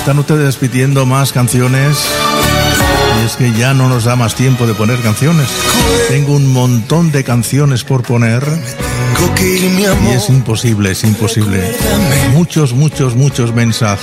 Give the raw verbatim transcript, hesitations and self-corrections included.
Están ustedes pidiendo más canciones y es que ya no nos da más tiempo de poner canciones. Tengo un montón de canciones por poner y es imposible, es imposible. Muchos, muchos, muchos mensajes.